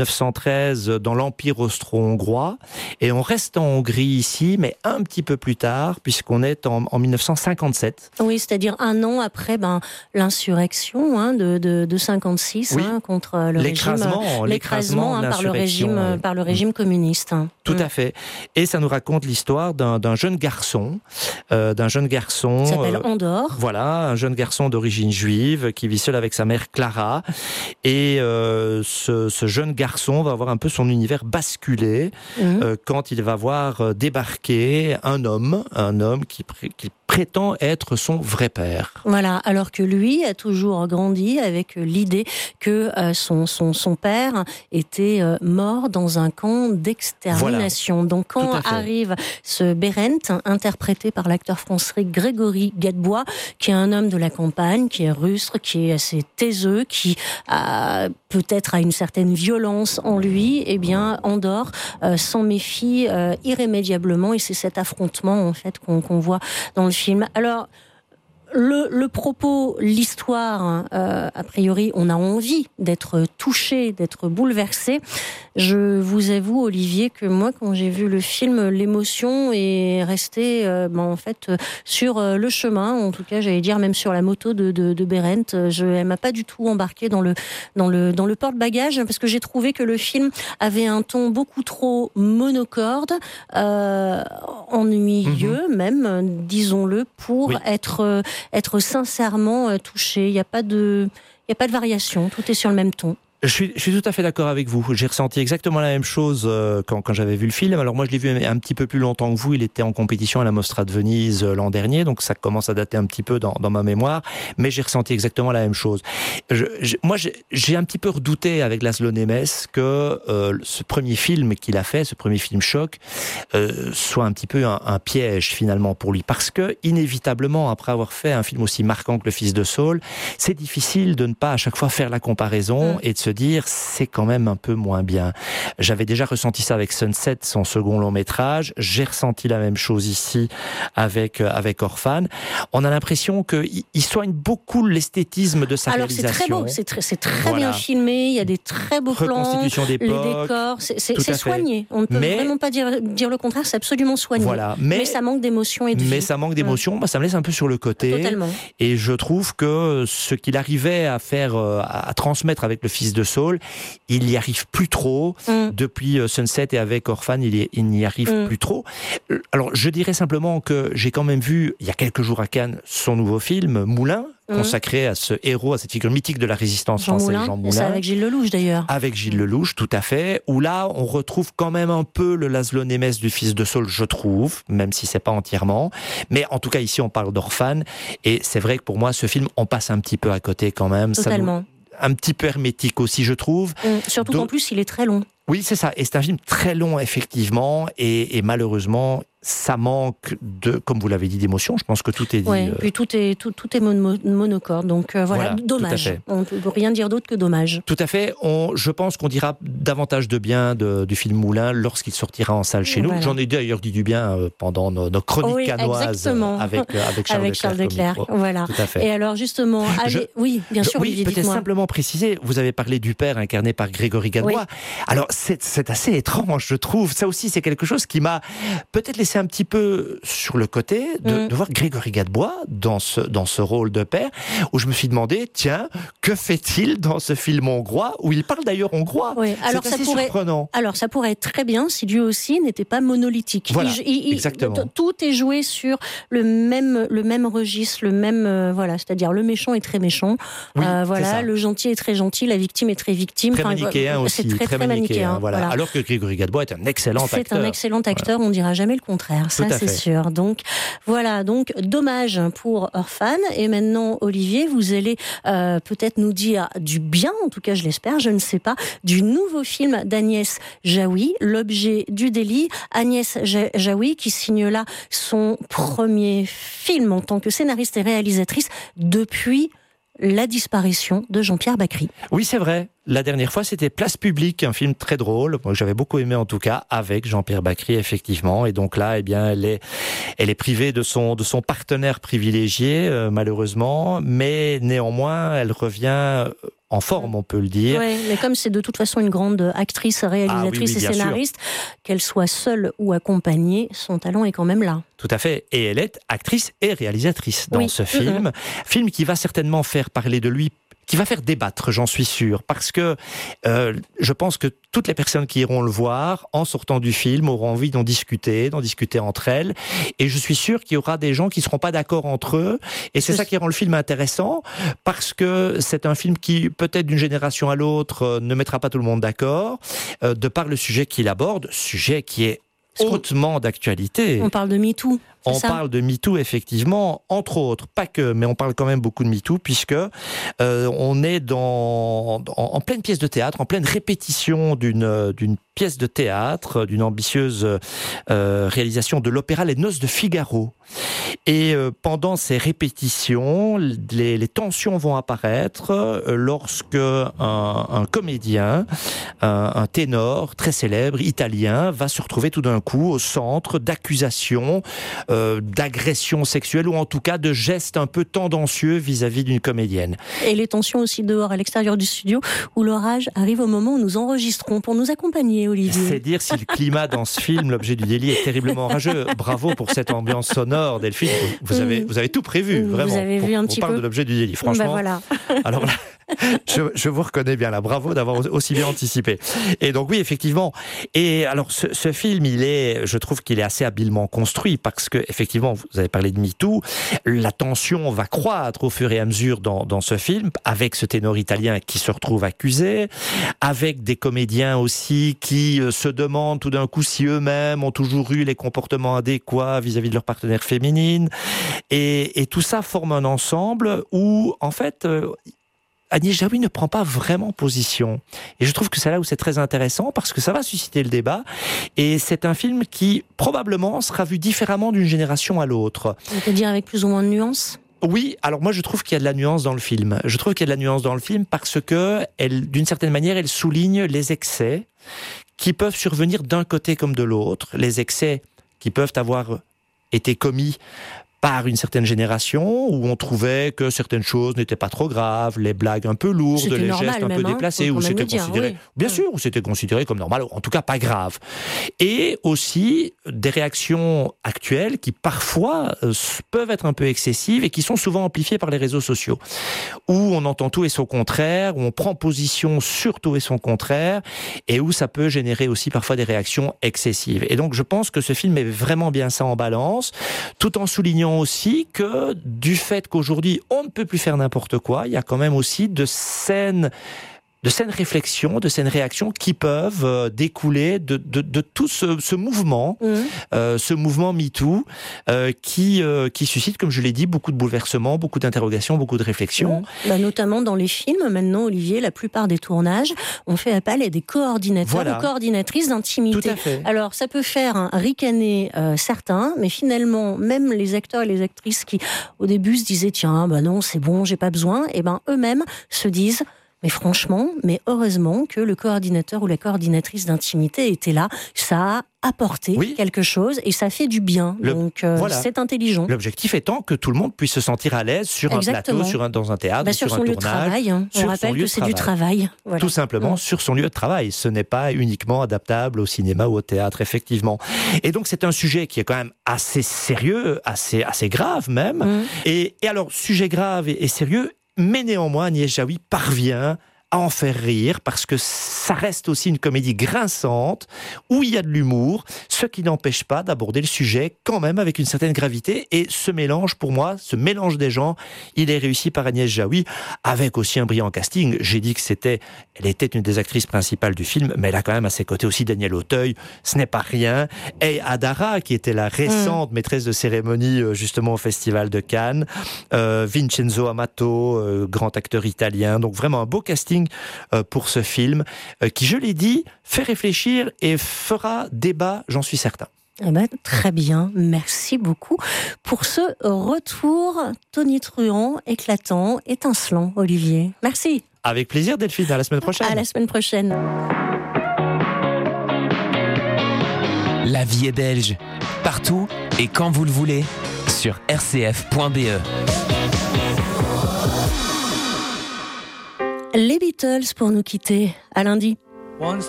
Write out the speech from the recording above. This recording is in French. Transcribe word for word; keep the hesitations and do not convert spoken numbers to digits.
neuf cent treize dans l'Empire austro-hongrois et on reste en Hongrie ici, mais un petit peu plus tard, puisqu'on est en, en mille neuf cent cinquante-sept. Oui, c'est-à-dire un an après ben, l'insurrection hein, de, de, de cinquante-six oui. hein, contre le l'écrasement, régime, l'écrasement hein, par le régime, oui. par le régime communiste. Tout mmh. à fait. Et ça nous raconte l'histoire d'un, d'un jeune garçon, euh, d'un jeune garçon. Il s'appelle euh, Andor. Voilà, un jeune garçon d'origine juive qui vit seul avec sa mère Clara. Et euh, ce, ce jeune garçon va avoir un peu son univers basculé mmh. euh, quand il va voir débarquer un homme, un homme qui, qui prétend être son vrai père. Voilà, alors que lui a toujours grandi avec l'idée que euh, son, son, son père était euh, mort dans un camp d'extermination. Voilà. Donc quand arrive ce Berend, interprété par l'acteur français Grégory Gadebois, qui est un homme de la campagne, qui est rustre, qui est assez taiseux, qui a peut-être a une certaine violence en lui, eh bien Andor euh, s'en méfie euh, irrémédiablement et c'est cet affrontement en fait qu'on, qu'on voit dans le film. Alors, le, le propos, l'histoire, euh, a priori, on a envie d'être touché, d'être bouleversé. Je vous avoue, Olivier, que moi, quand j'ai vu le film, l'émotion est restée, euh, ben, en fait, sur euh, le chemin. En tout cas, j'allais dire même sur la moto de, de, de Berend. Je, elle m'a pas du tout embarqué dans le dans le dans le porte-bagages parce que j'ai trouvé que le film avait un ton beaucoup trop monocorde, euh, ennuyeux mmh. même, disons-le, pour oui. être être sincèrement touché. Il n'y a pas de il y a pas de variation. Tout est sur le même ton. Je suis, je suis tout à fait d'accord avec vous. J'ai ressenti exactement la même chose euh, quand, quand j'avais vu le film. Alors moi, je l'ai vu un petit peu plus longtemps que vous. Il était en compétition à la Mostra de Venise euh, l'an dernier, donc ça commence à dater un petit peu dans, dans ma mémoire. Mais j'ai ressenti exactement la même chose. Je, je, moi, j'ai, j'ai un petit peu redouté avec Laszlo Nemes que euh, ce premier film qu'il a fait, ce premier film choc, euh, soit un petit peu un, un piège finalement pour lui, parce que inévitablement, après avoir fait un film aussi marquant que Le Fils de Saul, c'est difficile de ne pas à chaque fois faire la comparaison mmh. et de se dire c'est quand même un peu moins bien. J'avais déjà ressenti ça avec Sunset, son second long métrage. J'ai ressenti la même chose ici avec avec Orphan. On a l'impression que il soigne beaucoup l'esthétisme de sa Alors, réalisation. Alors c'est très beau, c'est très c'est très voilà. bien filmé. Il y a des très beaux plans, les décors, c'est, c'est, c'est soigné. On ne peut mais, vraiment pas dire dire le contraire. C'est absolument soigné. Voilà. Mais, mais ça manque d'émotion et de vie. Mais ça manque d'émotion. Mmh. Bah, ça me laisse un peu sur le côté. Totalement. Et je trouve que ce qu'il arrivait à faire, à transmettre avec Le Fils de Saul, il n'y arrive plus trop. Mm. Depuis Sunset et avec Orphan, il, y, il n'y arrive mm. plus trop. Alors, je dirais simplement que j'ai quand même vu, il y a quelques jours à Cannes, son nouveau film, Moulin, mm. consacré à ce héros, à cette figure mythique de la résistance Jean française, Moulin. Jean Moulin. C'est avec Gilles Lelouch, d'ailleurs. Avec Gilles Lelouch, tout à fait. Où là, on retrouve quand même un peu le Laszlo Nemes du Fils de Saul, je trouve, même si c'est pas entièrement. Mais en tout cas, ici, on parle d'Orphan. Et c'est vrai que pour moi, ce film, on passe un petit peu à côté quand même. Totalement. Ça nous... Un petit peu hermétique aussi, je trouve. Mmh, surtout Donc, qu'en plus, il est très long. Oui, c'est ça. Et c'est un film très long, effectivement. Et, et malheureusement, ça manque de, comme vous l'avez dit, d'émotion. Je pense que tout est dit. Oui, euh... puis tout est, tout, tout est mon, monocorde. Donc euh, voilà, voilà, dommage. On ne peut rien dire d'autre que dommage. Tout à fait. On, je pense qu'on dira davantage de bien de, du film Moulin lorsqu'il sortira en salle chez voilà. nous. J'en ai d'ailleurs dit du bien euh, pendant nos, nos chroniques oui, cannoises euh, avec, euh, avec Charles avec Charles Leclerc. Leclerc. Voilà. Tout à fait. Et alors justement, allez... je, oui, bien sûr, je, Olivier, oui, peut-être dites-moi. simplement préciser, vous avez parlé du père incarné par Grégory Gadebois. Oui. Alors c'est, c'est assez étrange, je trouve. Ça aussi, c'est quelque chose qui m'a peut-être laissé un petit peu sur le côté de, mmh. de voir Grégory Gadebois dans ce, dans ce rôle de père, où je me suis demandé, tiens, que fait-il dans ce film hongrois, où il parle d'ailleurs hongrois. Oui. Alors, c'est ça assez pourrait, surprenant. Alors ça pourrait être très bien si lui aussi n'était pas monolithique. Voilà, il, il, exactement. Il, tout est joué sur le même, le même registre, le même, euh, voilà, c'est-à-dire le méchant est très méchant, oui, euh, voilà, le gentil est très gentil, la victime est très victime. Très enfin, manichéen euh, aussi, c'est très, très, très manichéen. manichéen voilà. Voilà. Alors que Grégory Gadebois est un excellent c'est acteur. C'est un excellent acteur, voilà. On ne dira jamais le contraire, tout ça c'est fait. sûr. Donc voilà, donc dommage pour Orphan. Et maintenant, Olivier, vous allez euh, peut-être nous dire du bien, en tout cas je l'espère, je ne sais pas, du nouveau film d'Agnès Jaoui, L'objet du délit. Agnès Jaoui qui signe là son premier film en tant que scénariste et réalisatrice depuis la disparition de Jean-Pierre Bacri. Oui, c'est vrai. La dernière fois, c'était Place Publique, un film très drôle, que j'avais beaucoup aimé en tout cas, avec Jean-Pierre Bacri, effectivement. Et donc là, eh bien, elle est, elle est privée de son, de son partenaire privilégié, euh, malheureusement. Mais néanmoins, elle revient en forme, on peut le dire. Oui, mais comme c'est de toute façon une grande actrice, réalisatrice ah, oui, oui, et scénariste, sûr. Qu'elle soit seule ou accompagnée, son talent est quand même là. Tout à fait. Et elle est actrice et réalisatrice dans oui. ce film. Mmh. Film qui va certainement faire parler de lui, qui va faire débattre, j'en suis sûr, parce que euh, je pense que toutes les personnes qui iront le voir, en sortant du film, auront envie d'en discuter, d'en discuter entre elles, et je suis sûr qu'il y aura des gens qui ne seront pas d'accord entre eux, et c'est ça qui rend le film intéressant, parce que c'est un film qui, peut-être d'une génération à l'autre, euh, ne mettra pas tout le monde d'accord, euh, de par le sujet qu'il aborde, sujet qui est hautement d'actualité. On parle de MeToo. On ça parle de MeToo, effectivement, entre autres, pas que, mais on parle quand même beaucoup de MeToo, puisque euh, on est dans, en, en pleine pièce de théâtre, en pleine répétition d'une, d'une pièce de théâtre, d'une ambitieuse euh, réalisation de l'opéra Les Noces de Figaro. Et euh, pendant ces répétitions, les, les tensions vont apparaître euh, lorsque un, un comédien, un, un ténor très célèbre, italien, va se retrouver tout d'un coup au centre d'accusations Euh, d'agression sexuelle ou en tout cas de gestes un peu tendancieux vis-à-vis d'une comédienne. Et les tensions aussi dehors à l'extérieur du studio où l'orage arrive au moment où nous enregistrons pour nous accompagner, Olivier. C'est dire si le climat dans ce film, l'objet du délit, est terriblement orageux. Bravo pour cette ambiance sonore, Delphine. Vous, vous, avez, vous avez tout prévu, vous vraiment. Vous avez pour, vu un on petit parle peu. de l'objet du délit, franchement. Ben voilà. Alors là, je, je vous reconnais bien là, bravo d'avoir aussi bien anticipé. Et donc oui, effectivement. Et alors ce, ce film, il est, je trouve qu'il est assez habilement construit parce que effectivement, vous avez parlé de MeToo, la tension va croître au fur et à mesure dans, dans ce film, avec ce ténor italien qui se retrouve accusé, avec des comédiens aussi qui se demandent tout d'un coup si eux-mêmes ont toujours eu les comportements adéquats vis-à-vis de leur partenaire féminine. Et, et tout ça forme un ensemble où, en fait, euh, Agnès Jaoui ne prend pas vraiment position. Et je trouve que c'est là où c'est très intéressant parce que ça va susciter le débat. Et c'est un film qui, probablement, sera vu différemment d'une génération à l'autre. C'est-à-dire avec plus ou moins de nuances ? Oui, alors moi je trouve qu'il y a de la nuance dans le film. Je trouve qu'il y a de la nuance dans le film parce que, elle, d'une certaine manière, elle souligne les excès qui peuvent survenir d'un côté comme de l'autre. Les excès qui peuvent avoir été commis par une certaine génération où on trouvait que certaines choses n'étaient pas trop graves, les blagues un peu lourdes, c'était les normal, gestes un même, peu hein, déplacés, où c'était considéré, oui. bien sûr, où c'était considéré comme normal, en tout cas pas grave. Et aussi des réactions actuelles qui parfois euh, peuvent être un peu excessives et qui sont souvent amplifiées par les réseaux sociaux, où on entend tout et son contraire, où on prend position sur tout et son contraire, et où ça peut générer aussi parfois des réactions excessives. Et donc je pense que ce film met vraiment bien ça en balance, tout en soulignant aussi que du fait qu'aujourd'hui on ne peut plus faire n'importe quoi, il y a quand même aussi de saines de saines réflexions, de saines réactions qui peuvent euh, découler de, de, de tout ce, ce mouvement, mmh. euh, ce mouvement MeToo, euh, qui, euh, qui suscite, comme je l'ai dit, beaucoup de bouleversements, beaucoup d'interrogations, beaucoup de réflexions. Mmh. Bah, notamment dans les films, maintenant, Olivier, la plupart des tournages, on fait appel à des coordinateurs voilà. ou coordinatrices d'intimité. Tout à fait. Alors, ça peut faire un ricaner euh, certains, mais finalement, même les acteurs et les actrices qui, au début, se disaient « Tiens, bah non, c'est bon, j'ai pas besoin », et ben eux-mêmes se disent « Mais franchement, mais heureusement que le coordinateur ou la coordinatrice d'intimité était là. Ça a apporté oui. quelque chose et ça fait du bien. Le, Donc, euh, voilà. c'est intelligent. L'objectif étant que tout le monde puisse se sentir à l'aise sur Exactement. un plateau, sur un, dans un théâtre, bah, sur, sur un son tournage. Lieu de travail, hein. On rappelle que c'est du travail. Voilà. Tout simplement mmh. sur son lieu de travail. Ce n'est pas uniquement adaptable au cinéma ou au théâtre, effectivement. Et donc, c'est un sujet qui est quand même assez sérieux, assez, assez grave même. Mmh. Et, et alors, sujet grave et, et sérieux, mais néanmoins, Agnès Jaoui parvient à en faire rire, parce que ça reste aussi une comédie grinçante, où il y a de l'humour, ce qui n'empêche pas d'aborder le sujet quand même avec une certaine gravité, et ce mélange, pour moi, ce mélange des genres, il est réussi par Agnès Jaoui, avec aussi un brillant casting. J'ai dit que c'était, elle était une des actrices principales du film, mais elle a quand même à ses côtés aussi Daniel Auteuil, ce n'est pas rien, et Adara, qui était la récente mmh. maîtresse de cérémonie, justement, au Festival de Cannes, euh, Vincenzo Amato, euh, grand acteur italien, donc vraiment un beau casting pour ce film, qui, je l'ai dit, fait réfléchir et fera débat, j'en suis certain. Eh ben, très bien, merci beaucoup pour ce retour tonitruant, éclatant, étincelant, Olivier. Merci. Avec plaisir, Delphine, à la semaine prochaine. À la semaine prochaine. La vie est belge, partout et quand vous le voulez, sur r c f point b e. Les Beatles pour nous quitter. À lundi. Once